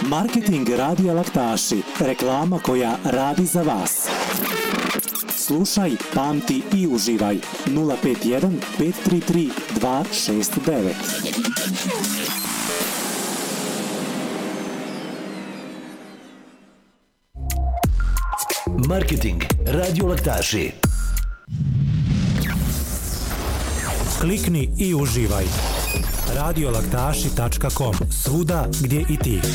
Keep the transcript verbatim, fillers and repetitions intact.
Marketing Radija Laktaši. Reklama koja radi za vas. Slušaj, pamti i uživaj. nula pet jedan pet tri tri dva šest devet. Marketing Radio Laktaši. Klikni i uživaj. radio laktaši tačka com. Svuda gdje i ti.